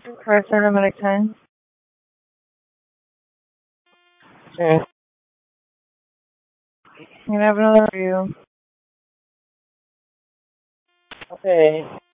Correct automatic time. Okay. I'm gonna have another review. Okay.